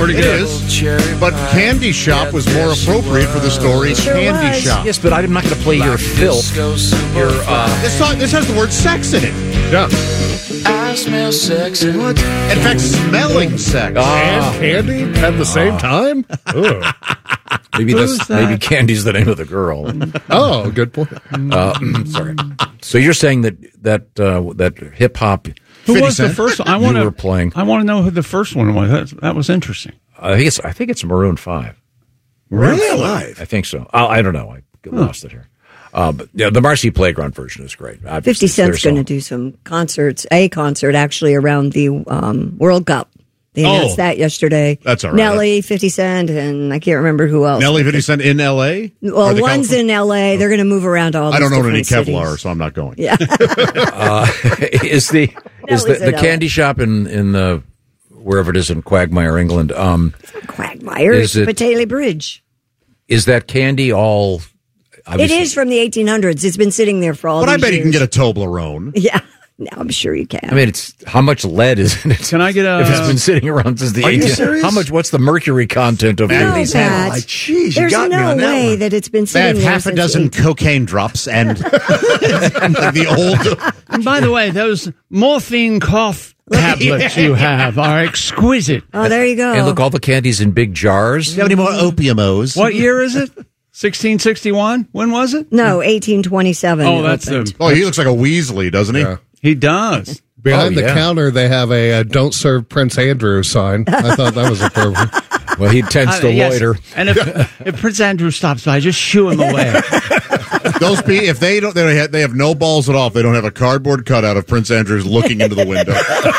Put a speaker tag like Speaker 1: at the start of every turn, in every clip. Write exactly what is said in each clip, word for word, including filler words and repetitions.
Speaker 1: pretty
Speaker 2: it
Speaker 1: good.
Speaker 2: is. But Candy Shop was more appropriate for the story.
Speaker 3: Sure
Speaker 2: Candy
Speaker 3: was.
Speaker 2: Shop.
Speaker 4: Yes, but I'm not going to play your filth. Your uh,
Speaker 2: This, song, this has the word sex in it.
Speaker 1: Yeah.
Speaker 5: I smell sex.
Speaker 2: What? In fact, smelling sex.
Speaker 1: And Candy at the same time? Ugh.
Speaker 4: maybe
Speaker 3: Who's
Speaker 4: that's
Speaker 3: that?
Speaker 4: maybe Candy's the name of the girl.
Speaker 1: Oh, good point.
Speaker 4: Uh, sorry. So you're saying that that uh, that hip hop?
Speaker 3: Who
Speaker 2: fifty
Speaker 3: was the
Speaker 2: Cent?
Speaker 3: first one? I
Speaker 4: You
Speaker 3: want
Speaker 4: were
Speaker 3: to
Speaker 4: playing.
Speaker 3: I want to know who the first one was. That, that was interesting.
Speaker 4: I think it's I think it's Maroon Five.
Speaker 6: Really?
Speaker 4: I think so. I, I don't know. I lost it here. Uh, but yeah, the Marcy Playground version is great. Obviously,
Speaker 3: fifty
Speaker 4: it's
Speaker 3: Cent's
Speaker 4: their
Speaker 3: going to
Speaker 4: song.
Speaker 3: do some concerts, a concert actually around the um, World Cup. They announced
Speaker 2: Oh,
Speaker 3: that yesterday.
Speaker 2: that's all right.
Speaker 3: Nelly, fifty Cent, and I can't remember who else.
Speaker 2: Nelly fifty Cent in L A?
Speaker 3: Well,
Speaker 2: Are they
Speaker 3: one's
Speaker 2: California?
Speaker 3: in L A. They're going to move around all.
Speaker 2: I don't
Speaker 3: these
Speaker 2: own any
Speaker 3: different
Speaker 2: Kevlar,
Speaker 3: cities.
Speaker 2: so I'm not going.
Speaker 3: Yeah.
Speaker 4: Uh, is the is the,
Speaker 3: Nelly's
Speaker 4: the
Speaker 3: in L A.
Speaker 4: candy shop in in the wherever it is in Quagmire, England? Um,
Speaker 3: Quagmire.
Speaker 4: Is
Speaker 3: It's
Speaker 4: it-
Speaker 3: Bataley Bridge.
Speaker 4: is that candy all?
Speaker 3: It
Speaker 4: obviously-
Speaker 3: is from the eighteen hundreds. It's been sitting there for all
Speaker 2: But I
Speaker 3: these
Speaker 2: bet you can
Speaker 3: years.
Speaker 2: get a Toblerone.
Speaker 3: Yeah. No, I'm sure you can.
Speaker 4: I mean, it's how much lead is in it?
Speaker 3: Can I get a-
Speaker 4: If it's been sitting around since the
Speaker 6: Are you
Speaker 4: eighteenth,
Speaker 6: serious?
Speaker 4: how much? What's the mercury content of
Speaker 3: No,
Speaker 4: these?
Speaker 3: Pat.
Speaker 6: Like, jeez, you
Speaker 3: There's
Speaker 6: got me
Speaker 3: no
Speaker 6: on that
Speaker 3: way
Speaker 6: one.
Speaker 3: that it's been
Speaker 2: They
Speaker 3: sitting
Speaker 2: have
Speaker 3: there
Speaker 2: half a
Speaker 3: since
Speaker 2: dozen
Speaker 3: eighteen
Speaker 2: cocaine drops and like the old.
Speaker 7: And by the way, those morphine cough tablets you have are exquisite.
Speaker 3: Oh, there you go.
Speaker 4: And look, all the candy's in big jars.
Speaker 2: Do you have any more opiumos?
Speaker 7: What year is it? sixteen sixty-one? When was it?
Speaker 3: No, eighteen twenty-seven.
Speaker 7: Oh,
Speaker 3: it
Speaker 7: that's
Speaker 3: opened.
Speaker 7: the.
Speaker 2: Oh, he looks like a Weasley, doesn't he?
Speaker 1: Yeah.
Speaker 7: He does.
Speaker 1: Behind
Speaker 4: Oh,
Speaker 1: the
Speaker 4: yeah.
Speaker 1: counter, they have a uh, "Don't serve Prince Andrew" sign. I thought that was appropriate.
Speaker 4: Well, he tends to
Speaker 7: Uh, yes.
Speaker 4: loiter.
Speaker 7: And if, if Prince Andrew stops by, just shoo him away.
Speaker 2: Those people, if they don't, they have, they have no balls at all. If they don't have a cardboard cutout of Prince Andrews looking into the window.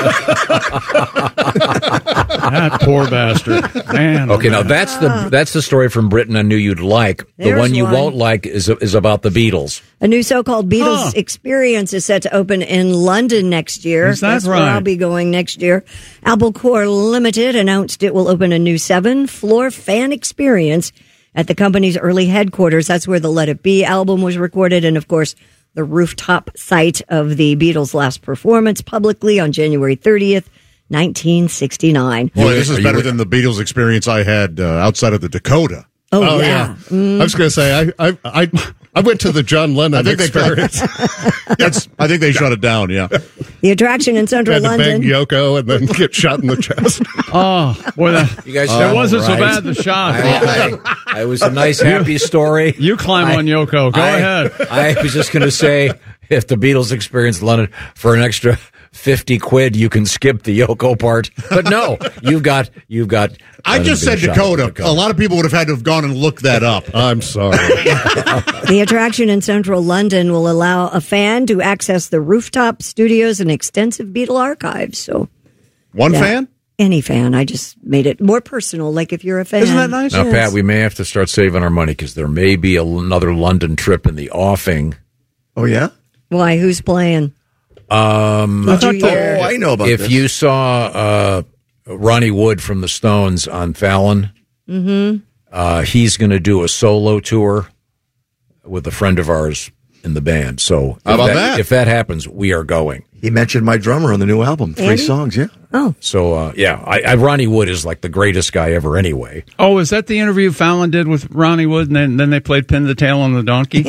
Speaker 7: That poor bastard. Man. oh,
Speaker 4: Okay, now
Speaker 7: man.
Speaker 4: that's the that's the story from Britain I knew you'd like. The
Speaker 3: There's
Speaker 4: one you
Speaker 3: one.
Speaker 4: won't like is is about the Beatles.
Speaker 3: A new so-called Beatles
Speaker 7: Huh.
Speaker 3: experience is set to open in London next year.
Speaker 7: Is that
Speaker 3: That's where
Speaker 7: right?
Speaker 3: I'll be going next year. Apple Core Limited announced it will open a new seven-floor fan experience at the company's early headquarters. That's where the Let It Be album was recorded, and of course, the rooftop site of the Beatles' last performance publicly on January thirtieth, nineteen sixty-nine.
Speaker 2: Boy, this is
Speaker 4: Are you-
Speaker 2: better than the Beatles experience I had uh, outside of the Dakota.
Speaker 3: Oh,
Speaker 1: Oh,
Speaker 3: yeah.
Speaker 1: yeah. I was going to say, I, I I I went to the John Lennon
Speaker 2: I think they-
Speaker 1: experience.
Speaker 2: That's, I think they shut it down. Yeah,
Speaker 3: The attraction in central
Speaker 1: Had to bang
Speaker 3: London.
Speaker 1: Yoko and then get shot in the chest.
Speaker 7: Oh, boy, that,
Speaker 4: You guys,
Speaker 7: that wasn't so
Speaker 4: right.
Speaker 7: bad, the shot.
Speaker 4: I, I, I was a nice, happy story.
Speaker 7: You climb
Speaker 4: I-
Speaker 7: on Yoko. Go
Speaker 4: I-
Speaker 7: ahead.
Speaker 4: I was just going to say, if the Beatles experience London for an extra fifty quid, you can skip the Yoko part. But no, you've got you've got.
Speaker 2: I
Speaker 4: Lennon
Speaker 2: just
Speaker 4: being
Speaker 2: said
Speaker 4: shot
Speaker 2: Dakota.
Speaker 4: in Dakota.
Speaker 2: A lot of people would have had to have gone and looked that up.
Speaker 1: I'm sorry.
Speaker 3: The attraction in central London will allow a fan to access the rooftop studios and extensive Beatle archives. So,
Speaker 2: One
Speaker 3: yeah,
Speaker 2: fan?
Speaker 3: any fan. I just made it more personal. Like if you're a fan,
Speaker 7: Isn't that nice?
Speaker 4: Now,
Speaker 3: Yes.
Speaker 4: Pat, we may have to start saving our money because there may be a, another London trip in the offing.
Speaker 6: Oh, yeah?
Speaker 3: Why? Who's playing?
Speaker 4: Um,
Speaker 3: Did you
Speaker 6: Oh,
Speaker 3: hear?
Speaker 6: I know about
Speaker 4: if
Speaker 6: this.
Speaker 4: you saw uh, Ronnie Wood from the Stones on Fallon,
Speaker 3: Mm-hmm.
Speaker 4: uh, he's going to do a solo tour with a friend of ours in the band. So
Speaker 2: How
Speaker 4: if
Speaker 2: about that?
Speaker 4: If that happens, we are going.
Speaker 6: He mentioned my drummer on the new album. Three
Speaker 3: Andy?
Speaker 6: songs, yeah.
Speaker 3: Oh,
Speaker 4: So uh, yeah, I, I, Ronnie Wood is like the greatest guy ever. Anyway,
Speaker 7: Oh, is that the interview Fallon did with Ronnie Wood, and then, then they played Pin the Tail on the Donkey?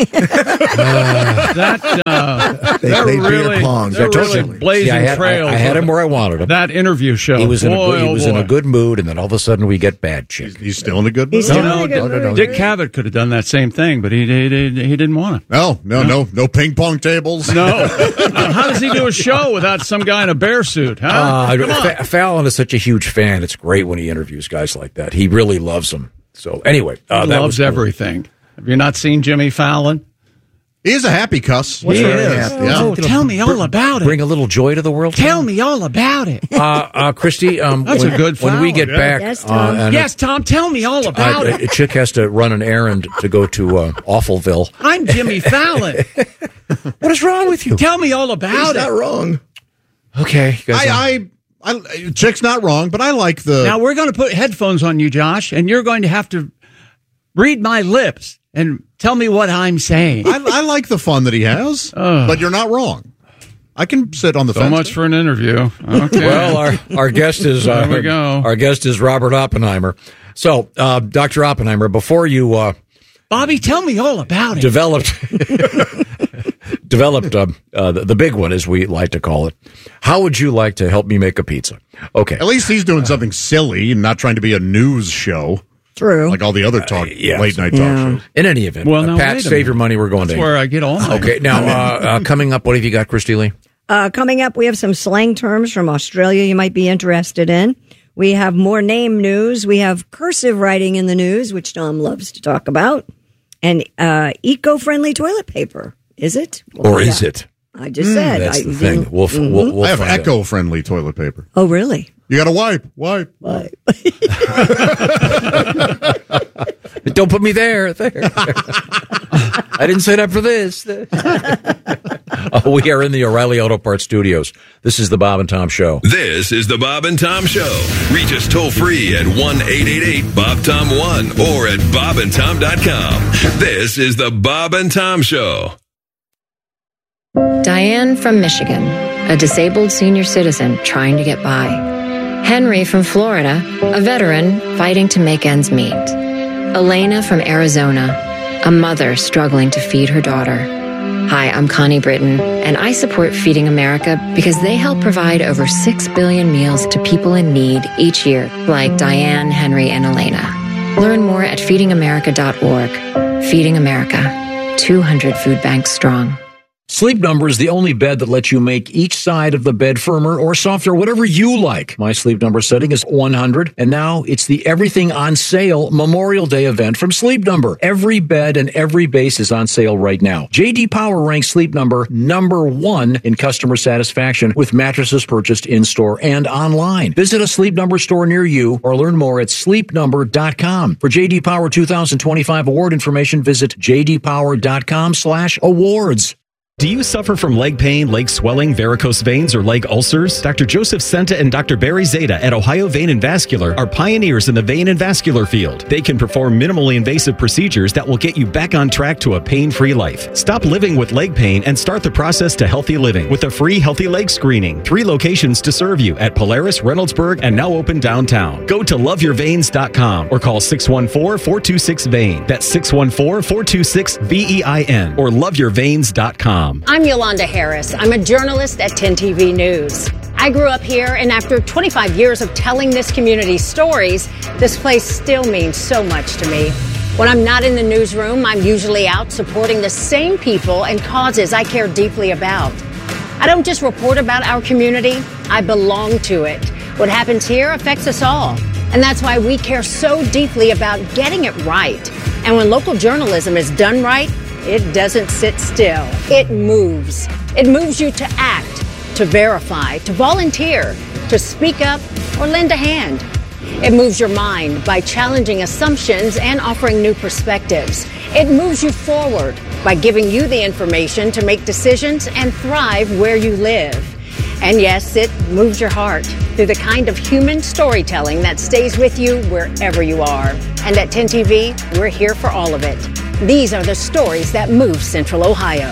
Speaker 7: uh, that uh,
Speaker 6: They
Speaker 7: they're
Speaker 6: played beer
Speaker 7: really,
Speaker 6: pongs.
Speaker 7: they're
Speaker 6: I told
Speaker 7: really
Speaker 6: you.
Speaker 7: blazing
Speaker 4: See, I had,
Speaker 7: trails.
Speaker 4: I, I had him where I wanted him.
Speaker 7: That interview show.
Speaker 4: He was in a
Speaker 7: Boy,
Speaker 4: good, he
Speaker 7: oh,
Speaker 4: was in a
Speaker 7: boy.
Speaker 4: good mood, and then all of a sudden we get bad chick.
Speaker 2: He's still in a good mood.
Speaker 3: He's still
Speaker 7: No,
Speaker 3: in a good
Speaker 7: no,
Speaker 3: mood.
Speaker 7: Dick Cavett could have done that same thing, but he he, he, he didn't want to.
Speaker 2: No, no, no, no ping pong tables.
Speaker 7: No. Uh, how does he do a show without some guy in a bear suit? Huh?
Speaker 4: Uh,
Speaker 7: Come on.
Speaker 4: Fa- Fallon is such a huge fan. It's great when he interviews guys like that. He really loves them. So anyway, uh,
Speaker 7: He
Speaker 4: that
Speaker 7: loves
Speaker 4: was cool.
Speaker 7: everything. Have you not seen Jimmy Fallon?
Speaker 2: He is a happy cuss.
Speaker 7: He
Speaker 2: Sure
Speaker 7: is.
Speaker 2: happy. Yeah.
Speaker 7: Oh, tell me all about it.
Speaker 4: Bring a little joy to the world.
Speaker 7: Tell me all about it.
Speaker 4: uh, uh, Christy. Um,
Speaker 7: That's
Speaker 4: when,
Speaker 7: a good
Speaker 4: when we
Speaker 7: Fallon,
Speaker 4: get
Speaker 7: yeah.
Speaker 4: back.
Speaker 3: Yes,
Speaker 4: uh,
Speaker 3: Tom.
Speaker 4: and
Speaker 7: Yes, Tom, tell me all
Speaker 4: a,
Speaker 7: about
Speaker 4: a,
Speaker 7: it.
Speaker 4: a chick has to run an errand to go to uh, Awfulville.
Speaker 7: I'm Jimmy Fallon.
Speaker 4: What is wrong with you?
Speaker 7: Tell me all
Speaker 6: He's
Speaker 7: about
Speaker 6: not
Speaker 7: it.
Speaker 6: wrong.
Speaker 4: Okay, you guys, uh,
Speaker 2: I, I, I, Chick's not wrong, but I like the.
Speaker 7: Now we're going to put headphones on you, Josh, and you're going to have to read my lips and tell me what I'm saying.
Speaker 2: I, I like the fun that he has,
Speaker 7: Ugh.
Speaker 2: but you're not wrong. I can sit on the
Speaker 7: So
Speaker 2: fence.
Speaker 7: much for an interview. Okay.
Speaker 4: Well, our, our guest is uh,
Speaker 7: There we go.
Speaker 4: our guest is Robert Oppenheimer. So, uh, Doctor Oppenheimer, before you uh,
Speaker 8: Bobby, tell me all about it.
Speaker 4: developed developed uh, uh, the, the big one, as we like to call it, how would you like to help me make a pizza? Okay.
Speaker 2: At least he's doing something silly and not trying to be a news show
Speaker 3: True.
Speaker 2: like all the other talk
Speaker 4: yes.
Speaker 2: late night talk
Speaker 3: Yeah.
Speaker 2: shows.
Speaker 4: In any event,
Speaker 7: Well,
Speaker 4: uh,
Speaker 7: now,
Speaker 4: Pat,
Speaker 7: wait a
Speaker 4: save
Speaker 7: minute.
Speaker 4: your money. We're going
Speaker 7: That's
Speaker 4: to.
Speaker 7: where I get all my.
Speaker 4: Okay. Now, uh, uh, coming up, what have you got, Christy Lee?
Speaker 3: Uh, coming up, we have some slang terms from Australia you might be interested in. We have more name news. We have cursive writing in the news, which Tom loves to talk about. And uh, eco-friendly toilet paper. Is it? We'll
Speaker 4: Or
Speaker 3: find
Speaker 4: is
Speaker 3: out.
Speaker 4: it?
Speaker 3: I just said.
Speaker 4: That's
Speaker 3: I
Speaker 4: the thing.
Speaker 3: didn't-
Speaker 4: We'll,
Speaker 3: Mhm.
Speaker 4: we'll, we'll
Speaker 2: I have
Speaker 4: find out.
Speaker 2: eco-friendly toilet paper.
Speaker 3: Oh, really?
Speaker 2: You got to wipe, wipe.
Speaker 3: What?
Speaker 4: Don't put me there. There. I didn't sign up for this. Oh, we are in the O'Reilly Auto Parts studios. This is the Bob and Tom Show.
Speaker 9: This is the Bob and Tom Show. Reach us toll free at one eight eight eight Bob Tom one or at bob and tom dot com. This is the Bob and Tom Show.
Speaker 10: Diane from Michigan, a disabled senior citizen trying to get by. Henry from Florida, a veteran fighting to make ends meet. Elena from Arizona, a mother struggling to feed her daughter. Hi, I'm Connie Britton, and I support Feeding America because they help provide over six billion meals to people in need each year, like Diane, Henry, and Elena. Learn more at feeding america dot org. Feeding America, two hundred food banks strong.
Speaker 4: Sleep Number is the only bed that lets you make each side of the bed firmer or softer, whatever you like. My Sleep Number setting is one hundred, and now it's the Everything on Sale Memorial Day event from Sleep Number. Every bed and every base is on sale right now. J D Power ranks Sleep Number number one in customer satisfaction with mattresses purchased in-store and online. Visit a Sleep Number store near you or learn more at sleep number dot com. For J D Power two thousand twenty-five award information, visit j d power dot com slash awards.
Speaker 11: Do you suffer from leg pain, leg swelling, varicose veins, or leg ulcers? Doctor Joseph Senta and Doctor Barry Zeta at Ohio Vein and Vascular are pioneers in the vein and vascular field. They can perform minimally invasive procedures that will get you back on track to a pain-free life. Stop living with leg pain and start the process to healthy living with a free healthy leg screening. Three locations to serve you at Polaris, Reynoldsburg, and now open downtown. Go to love your veins dot com or call six one four, four two six, V E I N. That's six one four, four two six, V E I N or love your veins dot com.
Speaker 12: I'm Yolanda Harris. I'm a journalist at ten T V News. I grew up here, and after twenty-five years of telling this community's stories, this place still means so much to me. When I'm not in the newsroom, I'm usually out supporting the same people and causes I care deeply about. I don't just report about our community, I belong to it. What happens here affects us all, and that's why we care so deeply about getting it right. And when local journalism is done right, it doesn't sit still. It moves. It moves you to act, to verify, to volunteer, to speak up, or lend a hand. It moves your mind by challenging assumptions and offering new perspectives. It moves you forward by giving you the information to make decisions and thrive where you live. And yes, it moves your heart through the kind of human storytelling that stays with you wherever you are. And at ten T V, we're here for all of it. These are the stories that move Central Ohio.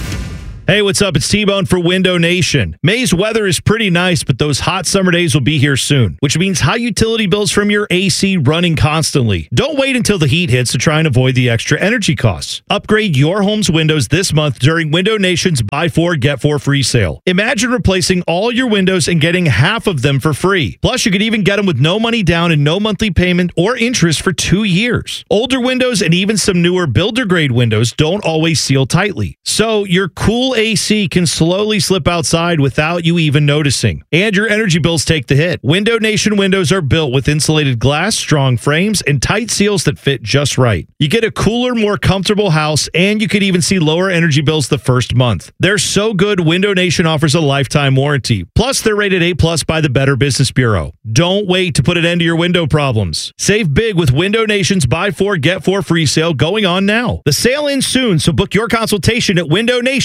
Speaker 13: Hey, what's up? It's T-Bone for Window Nation. May's weather is pretty nice, but those hot summer days will be here soon, which means high utility bills from your A C running constantly. Don't wait until the heat hits to try and avoid the extra energy costs. Upgrade your home's windows this month during Window Nation's Buy Four, Get Four free sale. Imagine replacing all your windows and getting half of them for free. Plus, you could even get them with no money down and no monthly payment or interest for two years. Older windows and even some newer builder-grade windows don't always seal tightly. So your cool A C can slowly slip outside without you even noticing. And your energy bills take the hit. Window Nation windows are built with insulated glass, strong frames, and tight seals that fit just right. You get a cooler, more comfortable house, and you could even see lower energy bills the first month. They're so good, Window Nation offers a lifetime warranty. Plus, they're rated A plus by the Better Business Bureau. Don't wait to put an end to your window problems. Save big with Window Nation's Buy Four, Get Four free sale going on now. The sale ends soon, so book your consultation at window nation dot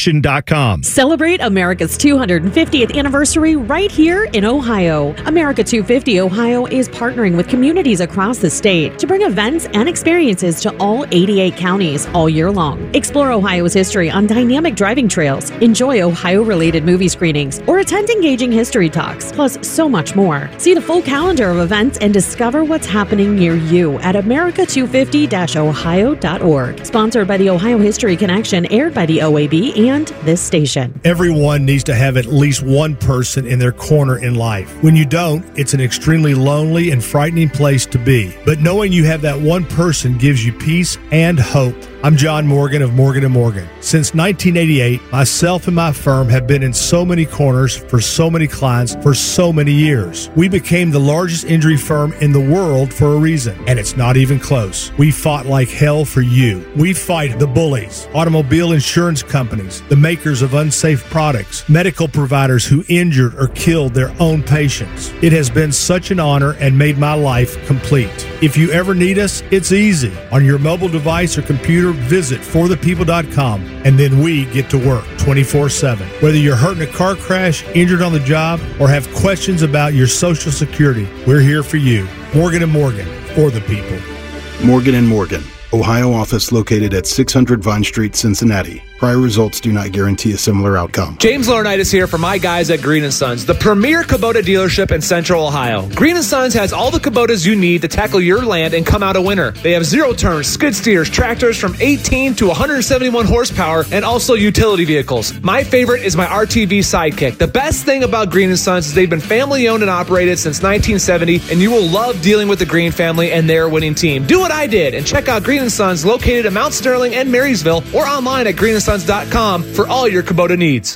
Speaker 13: dot com.
Speaker 14: Celebrate America's two hundred fiftieth anniversary right here in Ohio. America two fifty Ohio is partnering with communities across the state to bring events and experiences to all eighty-eight counties all year long. Explore Ohio's history on dynamic driving trails, enjoy Ohio-related movie screenings, or attend engaging history talks, plus so much more. See the full calendar of events and discover what's happening near you at america two fifty dash ohio dot org. Sponsored by the Ohio History Connection, aired by the O A B and this station.
Speaker 15: Everyone needs to have at least one person in their corner in life. When you don't, it's an extremely lonely and frightening place to be. But knowing you have that one person gives you peace and hope. I'm John Morgan of Morgan and Morgan. Since nineteen eighty-eight, myself and my firm have been in so many corners for so many clients for so many years. We became the largest injury firm in the world for a reason, and it's not even close. We fought like hell for you. We fight the bullies, automobile insurance companies, the makers of unsafe products, medical providers who injured or killed their own patients. It has been such an honor and made my life complete. If you ever need us, it's easy. On your mobile device or computer, visit for the people dot com, and then we get to work twenty-four seven. Whether you're hurt in a car crash, injured on the job, or have questions about your Social Security, we're here for you. Morgan and Morgan, for the people.
Speaker 16: Morgan and Morgan, Ohio office located at six hundred Vine Street, Cincinnati. Prior results do not guarantee a similar outcome.
Speaker 17: James Laurinaitis here for my guys at Green and Sons, the premier Kubota dealership in Central Ohio. Green and Sons has all the Kubotas you need to tackle your land and come out a winner. They have zero turns, skid steers, tractors from eighteen to one hundred seventy-one horsepower, and also utility vehicles. My favorite is my R T V Sidekick. The best thing about Green and Sons is they've been family owned and operated since nineteen seventy, and you will love dealing with the Green family and their winning team. Do what I did and check out Green and Sons, located in Mount Sterling and Marysville, or online at green and sons dot com for all your Kubota needs.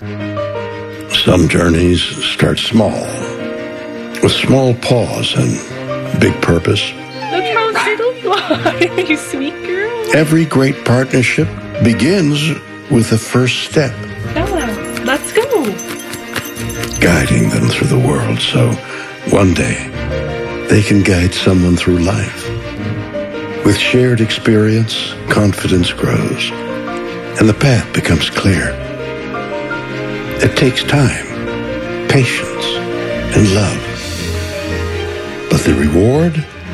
Speaker 18: Some journeys start small, with small pause and big purpose.
Speaker 19: Look how little fly, you sweet girl.
Speaker 18: Every great partnership begins with the first step.
Speaker 19: Bella, let's go.
Speaker 18: Guiding them through the world so one day they can guide someone through life. With shared experience, confidence grows, and the path becomes clear. It takes time, patience, and love. But the reward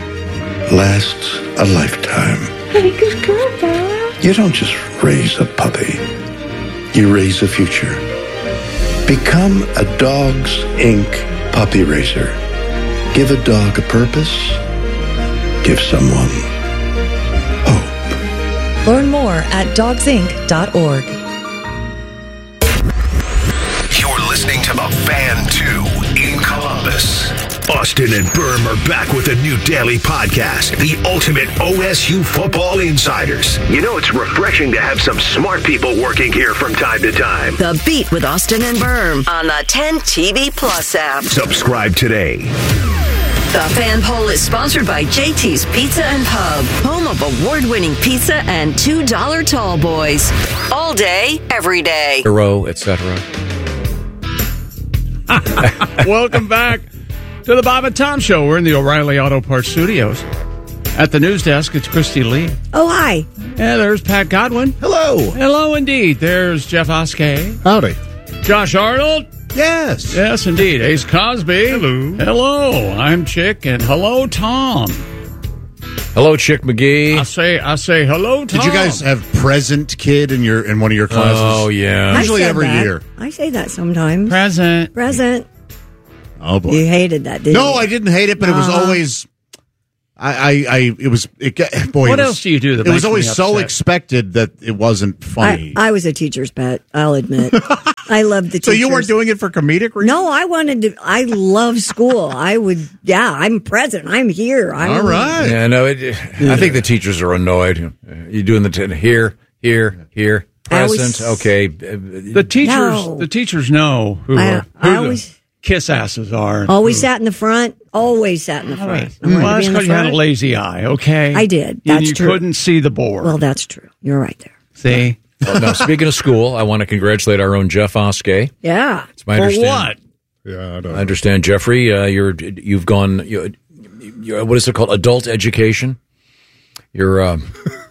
Speaker 18: lasts a lifetime.
Speaker 19: Hey, good girl, Bella.
Speaker 18: You don't just raise a puppy. You raise a future. Become a Dogs Incorporated puppy raiser. Give a dog a purpose. Give someone
Speaker 20: Learn more at dogs inc dot org.
Speaker 21: You're listening to The Fan two in Columbus. Austin and Berm are back with a new daily podcast, The Ultimate O S U Football Insiders. You know, it's refreshing to have some smart people working here from time to time.
Speaker 22: The Beat with Austin and Berm on the ten T V Plus app.
Speaker 21: Subscribe today.
Speaker 22: The Fan Poll is sponsored by J T's Pizza and Pub, home of award-winning pizza and two dollar tall boys. All day, every day.
Speaker 4: Hero, et cetera.
Speaker 7: Welcome back to the Bob and Tom Show. We're in the O'Reilly Auto Parts Studios. At the news desk, it's Christy Lee.
Speaker 3: Oh, hi.
Speaker 7: Yeah, there's Pat Godwin.
Speaker 2: Hello.
Speaker 7: Hello, indeed. There's Jeff Oskey.
Speaker 1: Howdy.
Speaker 7: Josh Arnold.
Speaker 2: Yes.
Speaker 7: Yes, indeed. Ace Cosby.
Speaker 1: Hello.
Speaker 7: Hello. I'm Chick, and hello, Tom.
Speaker 4: Hello, Chick McGee.
Speaker 7: I say, I say, hello, Tom.
Speaker 2: Did you guys have present kid in your in one of your classes?
Speaker 4: Oh, yeah.
Speaker 2: Usually
Speaker 3: I said
Speaker 2: every
Speaker 3: that.
Speaker 2: year.
Speaker 3: I say that sometimes.
Speaker 7: Present.
Speaker 3: Present.
Speaker 2: Oh boy.
Speaker 3: You hated that, didn't
Speaker 2: no,
Speaker 3: you?
Speaker 2: I didn't hate it, but it was
Speaker 3: Uh-huh.
Speaker 2: always. I, I, I, it was. It, got- boy,
Speaker 7: What
Speaker 2: it was,
Speaker 7: else do you do that
Speaker 2: It
Speaker 7: makes
Speaker 2: was always
Speaker 7: me
Speaker 2: so
Speaker 7: upset?
Speaker 2: expected that it wasn't funny.
Speaker 3: I, I was a teacher's pet, I'll admit. I loved the
Speaker 2: so
Speaker 3: teachers.
Speaker 2: you weren't doing it for comedic reasons?
Speaker 3: No, I wanted to. I love school. I would, yeah, I'm present. I'm here. I'm,
Speaker 2: All right.
Speaker 4: Yeah, no, it, I think the teachers are annoyed. You're doing the t- here, here, here,
Speaker 3: I always-
Speaker 4: present. Okay.
Speaker 7: The teachers,
Speaker 3: No.
Speaker 7: the teachers know who,
Speaker 3: I-
Speaker 7: are, who
Speaker 3: I
Speaker 7: the
Speaker 3: always-
Speaker 7: kiss asses are.
Speaker 3: Always sat in the front. Always sat in the front. I wanted
Speaker 7: Well,
Speaker 3: to
Speaker 7: that's
Speaker 3: be in the
Speaker 7: because you had a
Speaker 3: front.
Speaker 7: lazy eye, okay?
Speaker 3: I did.
Speaker 7: You-
Speaker 3: That's
Speaker 7: you
Speaker 3: true.
Speaker 7: couldn't see the board.
Speaker 3: Well, that's true. You're right there.
Speaker 7: See?
Speaker 4: Well, now, speaking of school, I want to congratulate our own Jeff Oskey.
Speaker 3: Yeah.
Speaker 4: It's my
Speaker 7: For
Speaker 4: understand-
Speaker 7: what?
Speaker 1: Yeah, I don't
Speaker 4: I understand, Jeffrey. Uh, you're you've gone. You, you, what is it called? Adult education. You're um,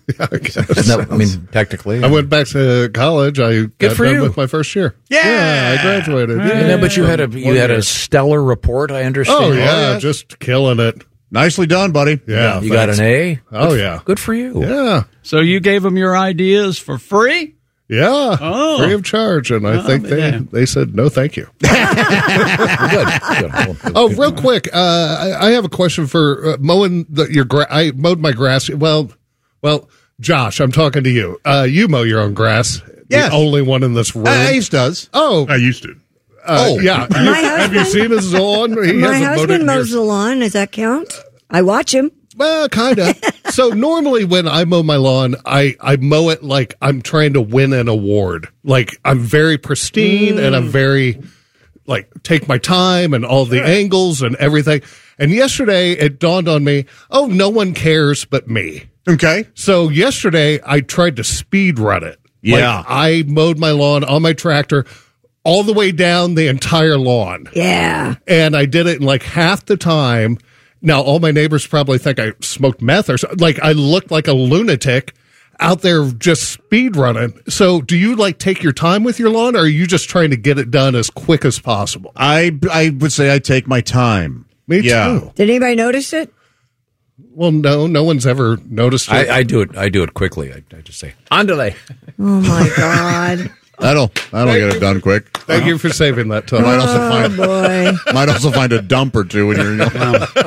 Speaker 1: Yeah, I guess.
Speaker 4: Isn't that- I mean, technically.
Speaker 1: I went back to college. I
Speaker 4: Good
Speaker 1: got
Speaker 4: for
Speaker 1: done
Speaker 4: you.
Speaker 1: with my first year.
Speaker 2: Yeah,
Speaker 1: yeah I graduated.
Speaker 4: Yeah,
Speaker 1: Yeah.
Speaker 4: but you had a you
Speaker 1: One
Speaker 4: had
Speaker 1: year.
Speaker 4: a stellar report. I understand.
Speaker 1: Oh yeah, just killing it.
Speaker 2: Nicely done, buddy.
Speaker 1: Yeah,
Speaker 4: you got an A.
Speaker 1: Oh
Speaker 4: Good-
Speaker 1: yeah,
Speaker 4: good for you.
Speaker 1: Yeah.
Speaker 7: So you gave them your ideas for free?
Speaker 1: Yeah,
Speaker 7: Oh.
Speaker 1: free of charge, and I
Speaker 7: Oh,
Speaker 1: think they
Speaker 7: yeah.
Speaker 1: they said no, thank you.
Speaker 4: Good. Good.
Speaker 1: Oh, real quick, uh, I, I have a question for uh, mowing the, your grass. I mowed my grass. Well, well, Josh, I'm talking to you. Uh, you mow your own grass.
Speaker 2: Yes.
Speaker 1: The only one in this room.
Speaker 2: Uh, Ace does.
Speaker 1: Oh,
Speaker 5: I used to.
Speaker 1: uh,
Speaker 2: Oh.
Speaker 1: yeah.
Speaker 3: My
Speaker 1: You- have you
Speaker 3: husband-
Speaker 1: seen his lawn? He
Speaker 3: My
Speaker 1: hasn't mowed it
Speaker 3: husband
Speaker 1: in
Speaker 3: mows
Speaker 1: years.
Speaker 3: the lawn. Does that count? I watch him.
Speaker 1: Well, kind of. So normally when I mow my lawn, I, I mow it like I'm trying to win an award. Like I'm very pristine
Speaker 3: Mm.
Speaker 1: and I'm very like take my time and all the angles and everything. And yesterday it dawned on me, oh, no one cares but me.
Speaker 2: Okay.
Speaker 1: So yesterday I tried to speed run it.
Speaker 2: Yeah.
Speaker 1: Like, I mowed my lawn on my tractor all the way down the entire lawn.
Speaker 3: Yeah.
Speaker 1: And I did it in like half the time. Now, all my neighbors probably think I smoked meth or something. Like, I looked like a lunatic out there just speed running. So, do you like take your time with your lawn, or are you just trying to get it done as quick as possible?
Speaker 2: I I would say I take my time.
Speaker 1: Me
Speaker 2: Yeah.
Speaker 1: too.
Speaker 3: Did anybody notice it?
Speaker 1: Well, no, no one's ever noticed it.
Speaker 4: I, I do it. I do it quickly. I, I just say andale.
Speaker 3: Oh my God.
Speaker 2: That'll that'll get it done quick.
Speaker 1: Thank you for saving that time.
Speaker 2: Might also
Speaker 3: Oh
Speaker 2: find
Speaker 3: boy.
Speaker 2: might also find a dump or two when you're in your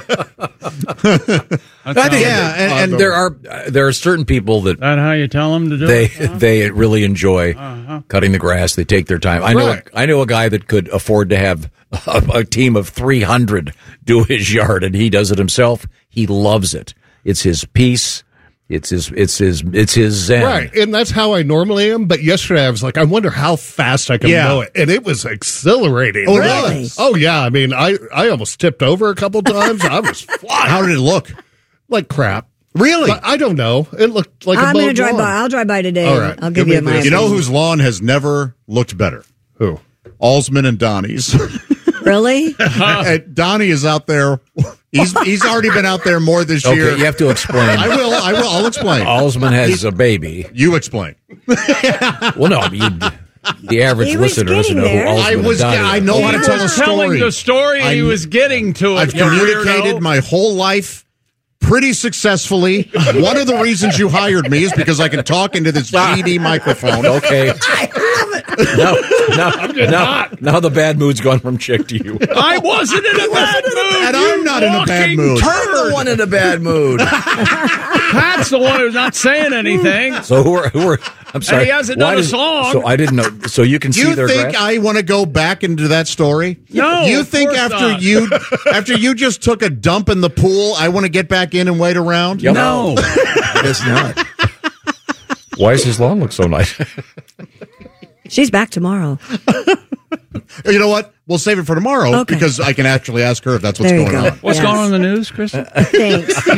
Speaker 4: I think, yeah, and, and there are uh, there are certain people that
Speaker 7: that how you tell them to do
Speaker 4: they
Speaker 7: it? Uh-huh.
Speaker 4: they really enjoy cutting the grass. They take their time. I know
Speaker 1: Right.
Speaker 4: I know a guy that could afford to have a, a team of three hundred do his yard, and he does it himself. He loves it. It's his peace. It's his. It's his. It's his zen.
Speaker 1: Right, and that's how I normally am. But yesterday I was like, I wonder how fast I can
Speaker 2: Yeah.
Speaker 1: mow it, and it was exhilarating.
Speaker 2: Oh,
Speaker 3: really?
Speaker 2: really?
Speaker 1: Oh yeah, I mean, I I almost tipped over a couple times. I was flying
Speaker 2: How did it look?
Speaker 1: like crap.
Speaker 2: Really?
Speaker 1: But I don't know. It looked like a
Speaker 3: I'm going to
Speaker 1: mowed
Speaker 3: drive
Speaker 1: lawn.
Speaker 3: by. I'll drive by today.
Speaker 1: All right.
Speaker 3: I'll
Speaker 1: Give
Speaker 3: give
Speaker 1: me
Speaker 3: you my
Speaker 1: this.
Speaker 2: You know
Speaker 3: opinion.
Speaker 2: whose lawn has never looked better?
Speaker 1: Who?
Speaker 2: Alsman and Donnie's.
Speaker 3: Really?
Speaker 2: And Donnie is out there. He's he's already been out there more this year.
Speaker 4: Okay, you have to explain.
Speaker 2: I will. I will. I'll explain.
Speaker 4: Alsman has a baby.
Speaker 2: You explain.
Speaker 4: Well, no, I mean, the average
Speaker 3: He was
Speaker 4: listener doesn't know
Speaker 3: getting
Speaker 4: who
Speaker 3: there.
Speaker 4: Alsman
Speaker 2: I was.
Speaker 4: and Donnie
Speaker 2: I
Speaker 4: is.
Speaker 2: know how to
Speaker 7: He
Speaker 2: tell a
Speaker 7: was telling
Speaker 2: story.
Speaker 7: the story.
Speaker 2: I-
Speaker 7: he was getting to it.
Speaker 2: I've
Speaker 7: you
Speaker 2: communicated
Speaker 7: weirdo.
Speaker 2: my whole life pretty successfully. One of the reasons you hired me is because I can talk into this G D microphone.
Speaker 4: Okay. Now, now, now, now the bad mood's gone from Chick to you.
Speaker 7: I wasn't in a bad mood.
Speaker 2: And
Speaker 7: you
Speaker 2: I'm not in a bad
Speaker 7: walking
Speaker 2: mood.
Speaker 7: turd.
Speaker 4: the one in a bad mood.
Speaker 7: Pat's the one who's not saying anything.
Speaker 4: So who are who are? I'm sorry.
Speaker 7: he hasn't
Speaker 4: why
Speaker 7: done a
Speaker 4: does-
Speaker 7: song.
Speaker 4: So I didn't know. So you can see
Speaker 2: You
Speaker 4: their
Speaker 2: think
Speaker 4: grass?
Speaker 2: I want to go back into that story?
Speaker 7: No,
Speaker 2: You
Speaker 7: of
Speaker 2: think
Speaker 7: course
Speaker 2: after
Speaker 7: not.
Speaker 2: you after you just took a dump in the pool, I want to get back in and wait around?
Speaker 4: Yep.
Speaker 7: No.
Speaker 4: It's not. Why does his lawn look so nice?
Speaker 3: She's back tomorrow.
Speaker 2: You know what? We'll save it for tomorrow
Speaker 3: Okay.
Speaker 2: because I can actually ask her if that's what's
Speaker 3: There you
Speaker 2: going
Speaker 3: go.
Speaker 2: on.
Speaker 7: What's
Speaker 3: Yes.
Speaker 7: going on in the news, Chris?
Speaker 3: Thanks.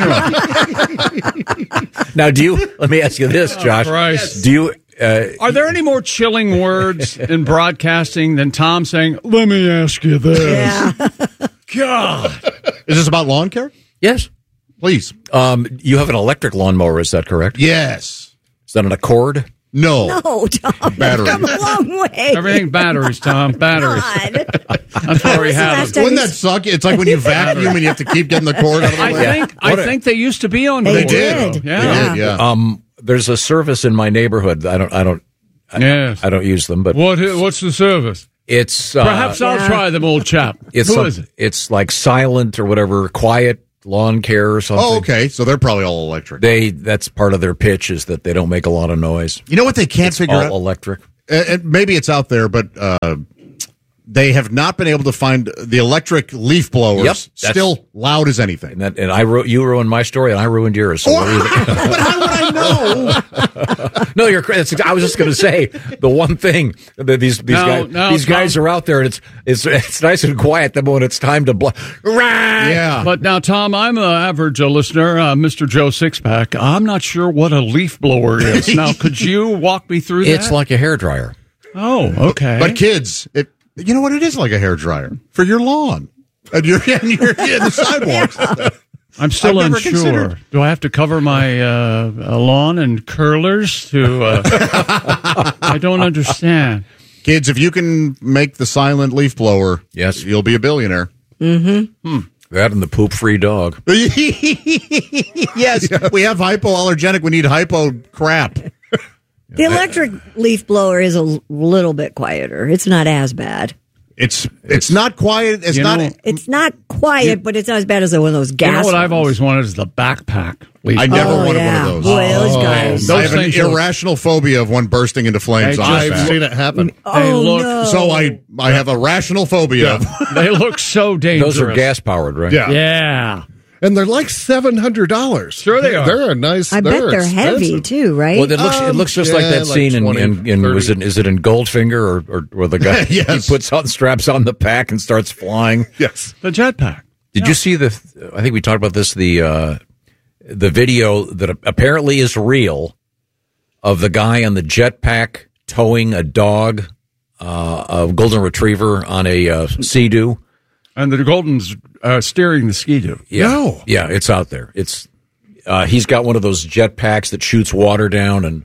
Speaker 4: Now, do you? Let me ask you this, Josh.
Speaker 7: Christ.
Speaker 4: Do you? Uh,
Speaker 7: Are there any more chilling words in broadcasting than Tom saying, "Let me ask you this"?
Speaker 3: Yeah.
Speaker 7: God.
Speaker 2: Is this about lawn care?
Speaker 4: yes.
Speaker 2: Please.
Speaker 4: Um, you have an electric lawnmower, is that correct?
Speaker 2: Yes.
Speaker 4: Is that an Accord?
Speaker 2: No.
Speaker 3: No, Tom.
Speaker 2: Battery.
Speaker 3: You've come a long way.
Speaker 7: Everything batteries, Tom. Batteries.
Speaker 3: God.
Speaker 7: That's where we have them.
Speaker 2: Wouldn't that suck? It's like when you vacuum and you have to keep getting the cord out of the
Speaker 7: I
Speaker 2: way.
Speaker 7: think I
Speaker 4: What a-
Speaker 7: think they used to be on
Speaker 3: They
Speaker 7: board.
Speaker 2: did.
Speaker 7: Yeah.
Speaker 2: They did, yeah.
Speaker 4: Um, there's a service in my neighborhood. I don't. I don't. I,
Speaker 7: Yes.
Speaker 4: I don't use them, but
Speaker 7: What? What's the service?
Speaker 4: it's uh,
Speaker 7: Perhaps I'll
Speaker 3: Yeah.
Speaker 7: try them, old chap.
Speaker 4: It's
Speaker 7: Who
Speaker 4: some-
Speaker 7: is it?
Speaker 4: It's like Silent or whatever, quiet lawn care or something.
Speaker 2: Oh, okay. So they're probably all electric.
Speaker 4: They that's part of their pitch is that they don't make a lot of noise.
Speaker 2: You know what they can't figure
Speaker 4: All
Speaker 2: out?
Speaker 4: electric.
Speaker 2: Uh, and maybe it's out there, but uh, they have not been able to find the electric leaf blowers
Speaker 4: Yep, that's-
Speaker 2: still loud as anything.
Speaker 4: And that and I wrote you ruined my story and I ruined yours. So what do you think?
Speaker 2: But how would I know?
Speaker 4: No, you're correct. I was just going to say the one thing that these these
Speaker 7: No,
Speaker 4: guys
Speaker 7: no,
Speaker 4: these
Speaker 7: Tom.
Speaker 4: guys are out there and it's it's it's nice and quiet the moment it's time to blow.
Speaker 2: Yeah.
Speaker 7: But now, Tom, I'm an average uh, listener, uh, Mister Joe Sixpack. I'm not sure what a leaf blower is. Now, could you walk me through that?
Speaker 4: It's like a hairdryer.
Speaker 7: Oh, okay.
Speaker 2: But kids, it you know what? It is like a hairdryer for your lawn and your and your yeah, the sidewalks.
Speaker 7: I'm still
Speaker 2: I've never
Speaker 7: unsure.
Speaker 2: considered-
Speaker 7: Do I have to cover my uh, lawn and curlers to? Uh, I don't understand.
Speaker 2: Kids, if you can make the silent leaf blower,
Speaker 4: yes,
Speaker 2: you'll be a billionaire.
Speaker 3: Mm-hmm.
Speaker 2: Hmm.
Speaker 4: That and the poop-free dog.
Speaker 2: Yes, we have hypoallergenic. We need hypo crap.
Speaker 3: The electric leaf blower is a l- little bit quieter. It's not as bad.
Speaker 2: It's it's not quiet. It's
Speaker 7: You
Speaker 2: not.
Speaker 7: know-
Speaker 3: It's not quiet, but it's not as bad as one of those gas.
Speaker 7: You know what I've
Speaker 3: ones.
Speaker 7: always wanted is the backpack.
Speaker 2: I never
Speaker 3: Oh,
Speaker 2: wanted
Speaker 3: yeah.
Speaker 2: one of those.
Speaker 3: Boy, those guys.
Speaker 2: I have an
Speaker 7: things are-
Speaker 2: irrational phobia of one bursting into flames.
Speaker 7: Hey,
Speaker 2: on
Speaker 7: I've
Speaker 2: its back.
Speaker 1: seen it happen.
Speaker 7: They
Speaker 3: Oh,
Speaker 7: look
Speaker 3: no.
Speaker 2: So I I have a rational phobia.
Speaker 7: they look so dangerous.
Speaker 4: Those are gas-powered, right?
Speaker 1: Yeah.
Speaker 7: Yeah.
Speaker 1: And they're like seven hundred dollars.
Speaker 7: Sure they are.
Speaker 1: They're a nice.
Speaker 3: I bet they're
Speaker 1: expensive.
Speaker 3: heavy too, right?
Speaker 4: Well, it looks it
Speaker 1: Um,
Speaker 4: looks just
Speaker 1: yeah,
Speaker 4: like that
Speaker 1: like
Speaker 4: scene in,
Speaker 1: twenty,
Speaker 4: in, in was it is it in Goldfinger or or, or the guy
Speaker 2: Yes.
Speaker 4: he puts on straps on the pack and starts flying.
Speaker 1: Yes.
Speaker 7: The jetpack.
Speaker 4: Did you see the? I think we talked about this. The uh, the video that apparently is real of the guy on the jetpack towing a dog, uh, a golden retriever on a uh, Sea-Doo.
Speaker 7: And the Golden's uh, steering the Ski-Doo.
Speaker 4: Yeah,
Speaker 1: No.
Speaker 4: yeah, it's out there. It's uh, he's got one of those jetpacks that shoots water down, and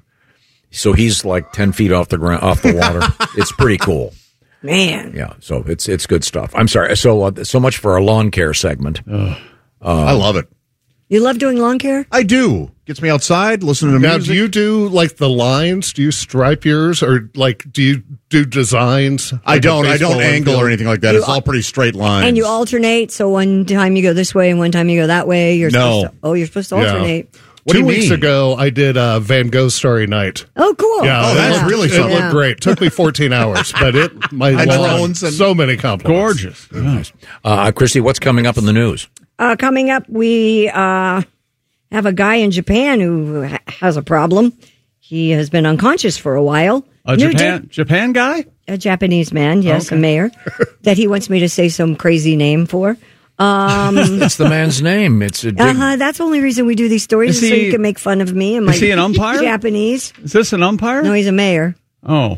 Speaker 4: so he's like ten feet off the ground, off the water. It's pretty cool.
Speaker 3: Man.
Speaker 4: Yeah, so it's it's good stuff. I'm sorry. So uh, so much for our lawn care segment. Uh,
Speaker 2: I love it.
Speaker 3: You love doing lawn care?
Speaker 2: I do. Gets me outside, listening to
Speaker 1: Now,
Speaker 2: music.
Speaker 1: do you do like the lines? Do you stripe yours, or like do you do designs?
Speaker 2: I
Speaker 1: like a
Speaker 2: don't. I don't
Speaker 1: baseball
Speaker 2: angle
Speaker 1: infield?
Speaker 2: or anything like that.
Speaker 3: You
Speaker 2: It's all pretty straight lines.
Speaker 3: And you alternate, so one time you go this way and one time you go that way. You're
Speaker 2: No.
Speaker 3: supposed to, oh, you're supposed to
Speaker 1: Yeah.
Speaker 3: alternate.
Speaker 2: What
Speaker 1: Two
Speaker 2: do you
Speaker 1: weeks
Speaker 2: mean?
Speaker 1: ago, I did uh, Van Gogh Starry Night.
Speaker 3: Oh, cool.
Speaker 1: Yeah,
Speaker 2: Oh,
Speaker 1: it
Speaker 2: that's
Speaker 1: looked-
Speaker 2: really
Speaker 1: it
Speaker 2: something.
Speaker 1: looked
Speaker 3: Yeah.
Speaker 1: great. Took me fourteen hours, but it my
Speaker 2: And
Speaker 1: lawn,
Speaker 2: drones and-
Speaker 1: so many compliments.
Speaker 7: Gorgeous. Nice.
Speaker 4: uh, Christy, what's coming up in the news?
Speaker 3: Uh, coming up, we uh, have a guy in Japan who ha- has a problem. He has been unconscious for a while.
Speaker 7: A
Speaker 3: New
Speaker 7: Japan
Speaker 3: di-
Speaker 7: Japan guy?
Speaker 3: a Japanese man, yes,
Speaker 7: Okay.
Speaker 3: a mayor, that he wants me to say some crazy name for. Um,
Speaker 4: That's the man's name. It's a
Speaker 3: uh huh. That's the only reason we do these stories,
Speaker 7: Is
Speaker 3: is so
Speaker 7: he-
Speaker 3: you can make fun of me and
Speaker 7: is
Speaker 3: my
Speaker 7: he an umpire?
Speaker 3: Japanese.
Speaker 7: Is this an umpire?
Speaker 3: No, he's a mayor.
Speaker 7: Oh.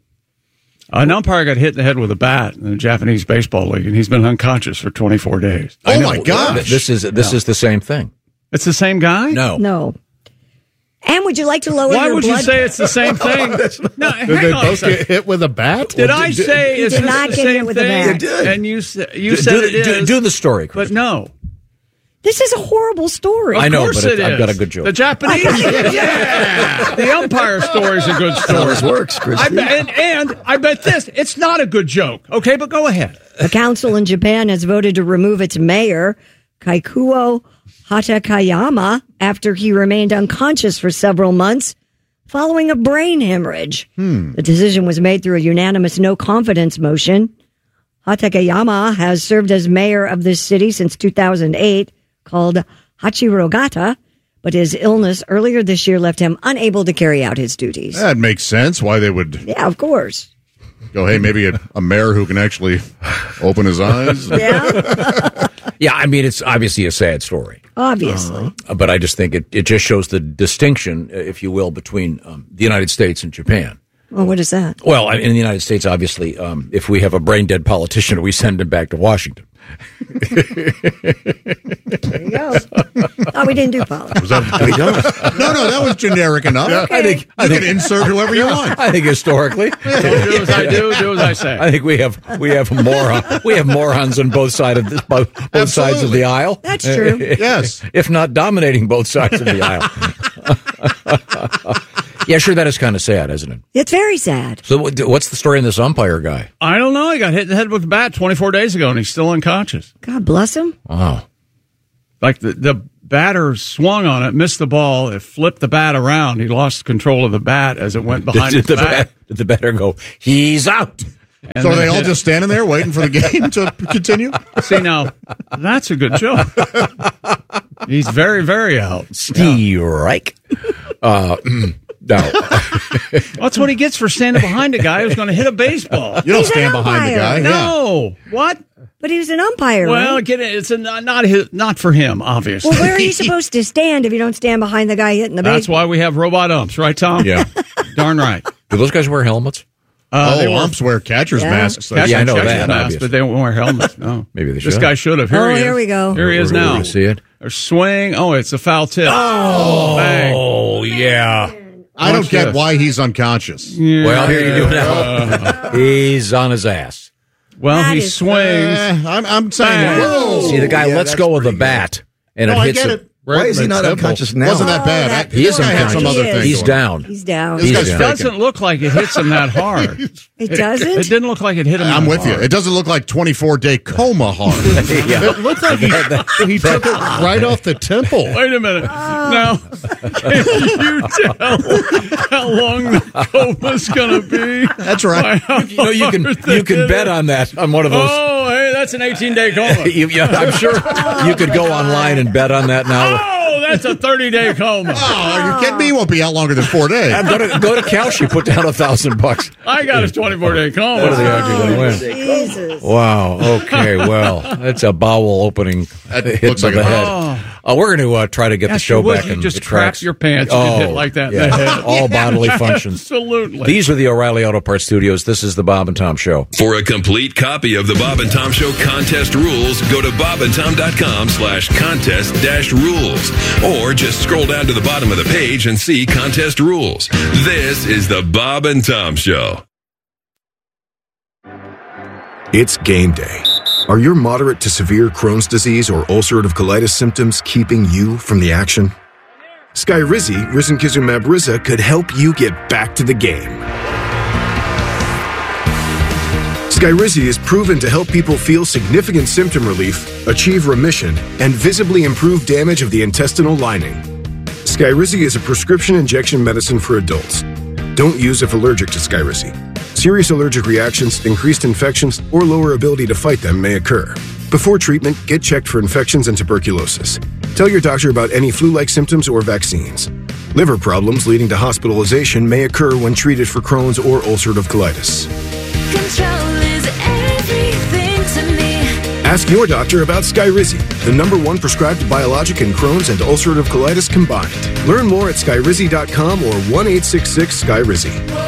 Speaker 7: An umpire got hit in the head with a bat in the Japanese baseball league, and he's been unconscious for twenty-four days.
Speaker 2: Oh
Speaker 4: I know.
Speaker 2: my gosh!
Speaker 4: This is this is the same thing.
Speaker 7: It's the same guy?
Speaker 4: No,
Speaker 3: No. And would you like to lower
Speaker 7: Why
Speaker 3: your
Speaker 7: would
Speaker 3: blood?
Speaker 7: you say it's the same thing? No,
Speaker 1: Did
Speaker 7: hang
Speaker 1: they
Speaker 7: on a
Speaker 1: both
Speaker 7: second.
Speaker 1: get hit with a bat?
Speaker 7: Did I say
Speaker 3: He
Speaker 7: is
Speaker 3: did
Speaker 7: this
Speaker 3: not
Speaker 7: the
Speaker 3: get hit
Speaker 7: same
Speaker 3: with a
Speaker 7: thing?
Speaker 3: bat. You did.
Speaker 7: And you sa- you
Speaker 4: do,
Speaker 7: said
Speaker 4: do,
Speaker 7: it
Speaker 4: do,
Speaker 7: is,
Speaker 4: do the story,
Speaker 7: but
Speaker 4: Chris.
Speaker 7: no.
Speaker 3: This is a horrible story.
Speaker 4: I
Speaker 7: Of
Speaker 4: know,
Speaker 7: course
Speaker 4: but it-
Speaker 7: it
Speaker 4: I've
Speaker 7: is.
Speaker 4: got a good joke.
Speaker 7: The Japanese, yeah. The umpire story is a good story.
Speaker 4: How this works, Christy.
Speaker 7: I bet, and, and I bet this, it's not a good joke. Okay, but go ahead.
Speaker 3: A council in Japan has voted to remove its mayor, Kaikuo Hatakayama, after he remained unconscious for several months following a brain hemorrhage. The decision was made through a unanimous no confidence motion. Hatakayama has served as mayor of this city since two thousand eight, called Hachirogata, but his illness earlier this year left him unable to carry out his duties.
Speaker 2: That makes sense. Why they would
Speaker 3: Yeah, of course.
Speaker 2: go? Hey, maybe a, a mayor who can actually open his eyes.
Speaker 3: Yeah,
Speaker 4: Yeah, I mean, it's obviously a sad story.
Speaker 3: obviously.
Speaker 4: Uh, but I just think it, it just shows the distinction, uh, if you will, between um, the United States and Japan.
Speaker 3: Well, what is that?
Speaker 4: Well, I- in the United States, obviously, um, if we have a brain dead politician, we send him back to Washington.
Speaker 3: There you go. Oh, we didn't do politics.
Speaker 2: No, no, that was generic enough.
Speaker 3: Okay.
Speaker 4: I think I
Speaker 2: You
Speaker 4: think
Speaker 2: can insert whoever you want.
Speaker 4: I think historically,
Speaker 7: Don't do as I do, do as I say.
Speaker 4: I think we have we have moron we have morons on both sides of this, both, both sides of the aisle.
Speaker 3: That's true.
Speaker 2: Yes.
Speaker 4: if not dominating both sides of the aisle. Yeah, sure. That is kind of sad, isn't it?
Speaker 3: It's very sad.
Speaker 4: So, what- what's the story on this umpire guy?
Speaker 7: I don't know. He got hit in the head with a bat twenty-four days ago, and he's still unconscious.
Speaker 3: God bless him.
Speaker 4: Wow.
Speaker 7: Like the, the batter swung on it, missed the ball, it flipped the bat around. He lost control of the bat as it went behind
Speaker 4: Did,
Speaker 7: his
Speaker 4: did the
Speaker 7: back.
Speaker 4: bat, did the batter go? He's out.
Speaker 7: And
Speaker 2: So are
Speaker 7: then
Speaker 2: they all
Speaker 7: hit-
Speaker 2: just standing there waiting for the game to continue?
Speaker 7: See, now, that's a good joke. He's very, very out.
Speaker 4: Strike. Uh, no.
Speaker 7: That's what he gets for standing behind a guy who's going to hit a baseball.
Speaker 2: You don't
Speaker 3: He's an
Speaker 2: stand behind the guy.
Speaker 3: umpire.
Speaker 2: Yeah.
Speaker 7: No. What?
Speaker 3: But he was an umpire.
Speaker 7: Well,
Speaker 3: right?
Speaker 7: get it. It's a, not his, not for him, obviously.
Speaker 3: Well, where are you supposed to stand if you don't stand behind the guy hitting the
Speaker 7: That's
Speaker 3: baseball?
Speaker 7: why we have robot umps, right, Tom?
Speaker 4: Yeah.
Speaker 7: Darn right.
Speaker 4: Do those guys wear helmets?
Speaker 7: Uh, they
Speaker 2: oh,
Speaker 7: were-
Speaker 2: umps wear catcher's
Speaker 3: Yeah.
Speaker 2: masks.
Speaker 7: Catch-
Speaker 5: Yeah, I know
Speaker 7: catcher's
Speaker 5: that,
Speaker 7: masks,
Speaker 5: obvious.
Speaker 7: but they won't wear helmets. No,
Speaker 5: Maybe they
Speaker 7: this
Speaker 5: should.
Speaker 7: guy should have. Here
Speaker 3: Oh,
Speaker 7: he is.
Speaker 3: here we go.
Speaker 7: Here he is
Speaker 5: We're- we're
Speaker 7: now.
Speaker 5: gonna see it.
Speaker 7: A swing. Oh, it's a foul tip.
Speaker 5: Oh,
Speaker 7: Bang.
Speaker 5: yeah.
Speaker 2: I don't
Speaker 7: Watch
Speaker 2: get
Speaker 7: this.
Speaker 2: why he's unconscious.
Speaker 7: Yeah.
Speaker 5: Well, here you do now. He's on his ass.
Speaker 7: Well,
Speaker 3: That
Speaker 7: he
Speaker 3: is-
Speaker 7: swings.
Speaker 2: Eh, I'm, I'm saying,
Speaker 7: Bang.
Speaker 2: whoa.
Speaker 5: See, the guy
Speaker 6: yeah,
Speaker 5: lets
Speaker 6: that's
Speaker 5: go of the
Speaker 6: pretty
Speaker 5: bat, and
Speaker 2: No,
Speaker 5: it
Speaker 2: I
Speaker 5: hits
Speaker 2: get
Speaker 5: him.
Speaker 2: it.
Speaker 6: Why is he not
Speaker 1: Temple.
Speaker 6: unconscious now?
Speaker 2: Wasn't that
Speaker 3: Oh,
Speaker 2: bad?
Speaker 3: that-
Speaker 2: I-
Speaker 5: He is
Speaker 2: this guy had
Speaker 5: unconscious.
Speaker 2: some other
Speaker 3: He is.
Speaker 2: thing
Speaker 5: He's
Speaker 2: going.
Speaker 5: down.
Speaker 3: He's down.
Speaker 2: This
Speaker 5: He's
Speaker 2: guy's
Speaker 5: down.
Speaker 7: It
Speaker 2: faking.
Speaker 7: doesn't look like it hits him that hard.
Speaker 3: It doesn't?
Speaker 7: It, it didn't look like it hit him.
Speaker 2: I'm
Speaker 7: that
Speaker 2: with you.
Speaker 7: hard.
Speaker 2: It doesn't look like twenty-four day coma hard.
Speaker 5: Yeah.
Speaker 1: It looked like he, he took it right off the temple.
Speaker 7: Wait a minute. Now, can you tell how long the coma's going to be?
Speaker 2: That's right.
Speaker 5: You know, you can you can bet on that on one of those.
Speaker 7: Oh, hey, that's an eighteen-day coma.
Speaker 5: You- yeah, I'm sure you could go online and bet on that now.
Speaker 7: Oh, that's a thirty-day coma.
Speaker 2: Oh, are you kidding me? He won't be out longer than four days.
Speaker 5: Go to go to Kalshi, put down a thousand bucks.
Speaker 7: I got a twenty-four day coma.
Speaker 5: What are the odds you're going to win?
Speaker 3: Jesus.
Speaker 5: Wow. Okay. Well, that's a bowel opening
Speaker 2: That
Speaker 5: hit
Speaker 2: looks
Speaker 5: to
Speaker 2: like
Speaker 5: the
Speaker 2: a-
Speaker 5: head. Uh, we're going to uh, try to get the
Speaker 7: Yes,
Speaker 5: show
Speaker 7: you would.
Speaker 5: back
Speaker 7: You
Speaker 5: in
Speaker 7: just
Speaker 5: the
Speaker 7: crap
Speaker 5: tracks.
Speaker 7: your pants if you hit like that in
Speaker 5: yeah.
Speaker 7: the head.
Speaker 5: All bodily functions.
Speaker 7: Absolutely.
Speaker 5: These are the O'Reilly Auto Parts Studios. This is the Bob and Tom Show.
Speaker 9: For a complete copy of the Bob and Tom Show contest rules, go to bobandtom.com slash contest dash rules. Or just scroll down to the bottom of the page and see contest rules. This is the Bob and Tom Show.
Speaker 23: It's game day. Are your moderate to severe Crohn's disease or ulcerative colitis symptoms keeping you from the action? Skyrizi, risankizumab Riza, could help you get back to the game. Skyrizi is proven to help people feel significant symptom relief, achieve remission, and visibly improve damage of the intestinal lining. Skyrizi is a prescription injection medicine for adults. Don't use if allergic to Skyrizi. Serious allergic reactions, increased infections, or lower ability to fight them may occur. Before treatment, get checked for infections and tuberculosis. Tell your doctor about any flu-like symptoms or vaccines. Liver problems leading to hospitalization may occur when treated for Crohn's or ulcerative colitis.
Speaker 24: Control is everything to me.
Speaker 23: Ask your doctor about Skyrizi, the number one prescribed biologic in Crohn's and ulcerative colitis combined. Learn more at skyrizi dot com or one eight six six Skyrizi.